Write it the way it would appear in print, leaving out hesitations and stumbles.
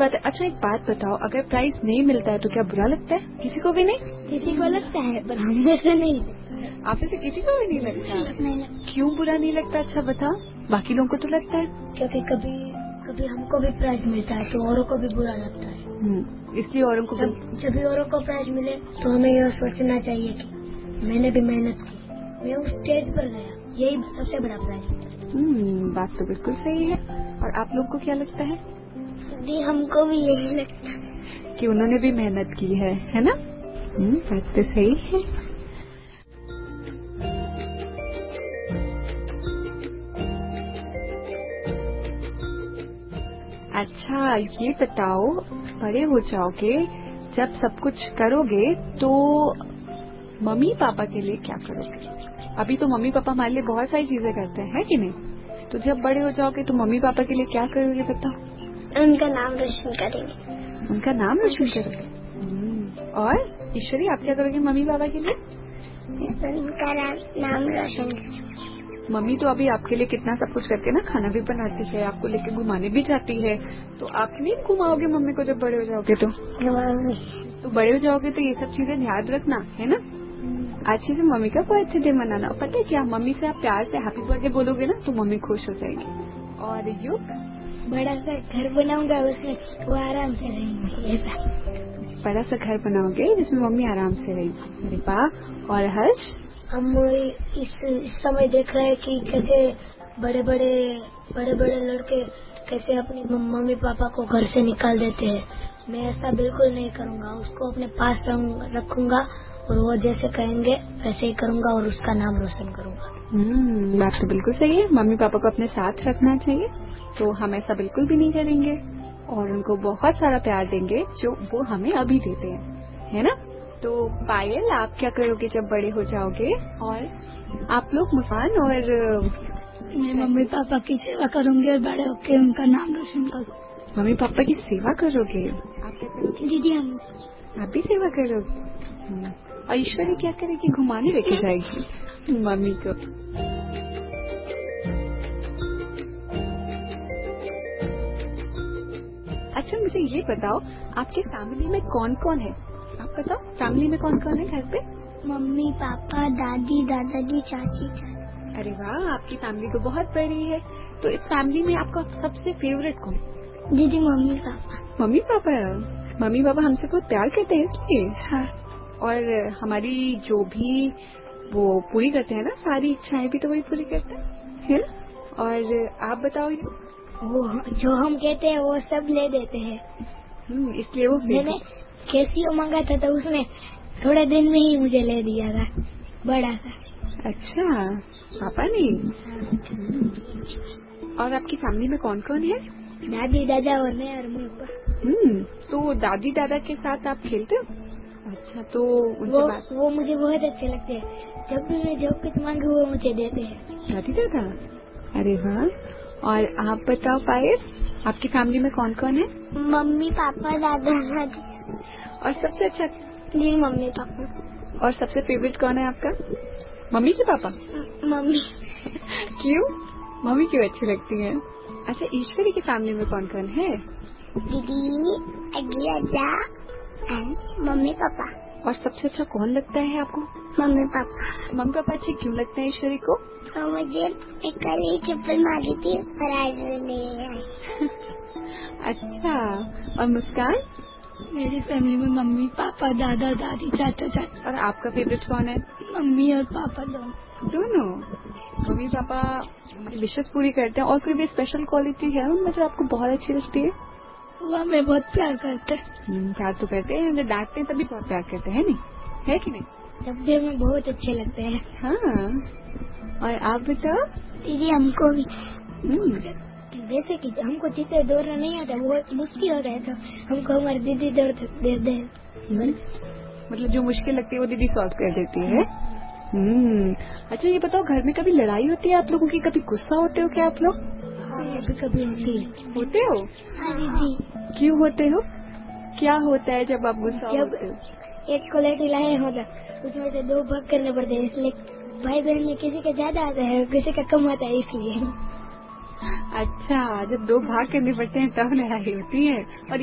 बात है। अच्छा एक बात बताओ, अगर प्राइज नहीं मिलता है तो क्या बुरा लगता है? किसी को भी नहीं? किसी को लगता है पर हमें से नहीं। आप से किसी को भी नहीं लगता? नहीं। क्यों बुरा नहीं लगता? अच्छा बताओ, बाकी लोगों को तो लगता है। क्योंकि कभी हमको भी प्राइज मिलता है तो औरों को भी बुरा लगता है। इसलिए औरों को जब भी औरों को प्राइज मिले तो हमें यह सोचना चाहिए कि मैंने भी मेहनत की, मैं उस स्टेज पर गया, यही सबसे बड़ा प्राइज है। बात तो बिल्कुल सही है। और आप लोग को क्या लगता है? जी हमको भी यही लगता है कि उन्होंने भी मेहनत की है ना? बात तो सही है। अच्छा ये बताओ, बड़े हो जाओगे जब सब कुछ करोगे तो मम्मी पापा के लिए क्या करोगे? अभी तो मम्मी पापा हमारे लिए बहुत सारी चीजें करते हैं कि नहीं? तो जब बड़े हो जाओगे तो मम्मी पापा के लिए क्या करोगे बताओ? उनका नाम रोशन करेंगे। उनका नाम रोशन करोगे? और ईश्वरी आप क्या करोगे मम्मी पापा के लिए? उनका नाम रोशन करेंगे। मम्मी तो अभी आपके लिए कितना सब कुछ करके ना, खाना भी बनाती है, आपको लेके घुमाने भी जाती है, तो आप नहीं घुमाओगे मम्मी को जब बड़े हो जाओगे? तो बड़े हो जाओगे तो ये सब चीजें याद रखना है ना। अच्छे से मम्मी का बर्थडे मनाना। पता है क्या, मम्मी से आप प्यार से हैप्पी बर्थडे बोलोगे ना तो मम्मी खुश हो जाएगी। और युग बड़ा सा घर बनाऊंगा, उसमें वो आराम से रहेंगे। ऐसा बड़ा सा घर बनाओगे जिसमें मम्मी आराम से रहेगी। अरे वाह। और हर्ष? हम इस समय देख रहे हैं कि कैसे बड़े बड़े लड़के कैसे अपनी मम्मी पापा को घर से निकाल देते हैं। मैं ऐसा बिल्कुल नहीं करूंगा, उसको अपने पास रखूंगा और वो जैसे कहेंगे वैसे ही करूंगा और उसका नाम रोशन करूंगा। बात तो बिल्कुल सही है। मम्मी पापा को अपने साथ रखना चाहिए, तो हम ऐसा बिल्कुल भी नहीं करेंगे और उनको बहुत सारा प्यार देंगे जो वो हमें अभी देते हैं, है ना? तो पायल आप क्या करोगे जब बड़े हो जाओगे? और आप लोग मुस्कान? और मैं मम्मी पापा की सेवा करूंगी और बड़े होकर उनका नाम रोशन करूंगी। मम्मी पापा की सेवा करोगे? आप क्या करोगे? दीदी आप भी सेवा करोगे? और ईश्वरी क्या करेगी? घुमाने लेके जाएगी मम्मी को। अच्छा मुझे ये बताओ, आपके फैमिली में कौन कौन है? आप बताओ, फैमिली में कौन कौन है घर पे? मम्मी पापा दादी दादाजी चाची चाची। अरे वाह, आपकी फैमिली तो बहुत बड़ी है। तो इस फैमिली में आपका सबसे फेवरेट कौन? दीदी mummy papa. Mummy papa? Mummy papa हमसे बहुत प्यार करते हैं इसलिए? हाँ। और हमारी जो भी वो पूरी करते हैं ना, सारी इच्छाएं भी तो वही पूरी करते हैं, है ना? और आप बताओ, वो जो हम कहते हैं वो सब ले देते हैं। इसलिए वो मैंने कैसियो मांगा था तो उसने थोड़े दिन में ही मुझे ले दिया था, बड़ा सा। अच्छा, पापा नहीं? और आपकी फैमिली में कौन कौन है? दादी दादा और मैं और मम्मी। तो दादी दादा के साथ आप खेलते हो? अच्छा, तो उनसे वो मुझे बहुत अच्छे लगते हैं। जब भी मैं जो कुछ मांगू वो मुझे देते हैं। दादी दादा? अरे वाह। और आप बताओ पायल, आपकी फैमिली में कौन कौन है? मम्मी पापा दादा दादी। और सबसे अच्छा? जी मम्मी पापा। और सबसे फेवरेट कौन है आपका? मम्मी के पापा? मम्मी। क्यों? मम्मी क्यों अच्छी लगती है? अच्छा, ईश्वरी की फैमिली में कौन कौन है? दीदी अज्जा एंड मम्मी पापा। और सबसे अच्छा कौन लगता है आपको? Mummy papa. मम्मी पापा अच्छे क्यों लगते हैं ईश्वरी को? तो मुझे एक कल चप्पल मांगी थी और आज नहीं आई। अच्छा, और मुस्कान? मेरी फैमिली में मम्मी पापा दादा दादी चाचा चाची। और आपका फेवरेट कौन है? मम्मी और पापा दोनों? मम्मी पापा विशेष पूरी करते हैं, और कोई भी स्पेशल क्वालिटी है उनमें जो आपको बहुत अच्छी लगती है? वो हमें बहुत प्यार करते हैं। प्यार तो करते हैं, जब डांटते हैं तभी बहुत प्यार करते हैं, नहीं है कि नहीं? तब भी हमें बहुत अच्छे लगते हैं। हाँ। और आप बताओ? दीदी हमको भी जैसे कि हमको चित्र दौड़ना नहीं आता, बहुत मुश्किल होता है तो हमको हमारी दीदी दौड़ दे। मतलब जो मुश्किल लगती है वो दीदी सॉल्व कर देती है। अच्छा ये बताओ, घर में कभी लड़ाई होती है आप लोगों की? कभी गुस्सा होते हो क्या आप लोग? कभी होती है। होते हो? हाँ दीदी। क्यों होते हो? क्या होता है जब आप गुस्सा होते हो? एक क्वालिटी लाए होता, उसमें से दो भाग करने पड़ते हैं, इसलिए भाई बहन में किसी का ज्यादा आता है किसी का कम आता है, इसलिए। अच्छा, जब दो भाग करने पड़ते हैं तब लड़ाई होती है। और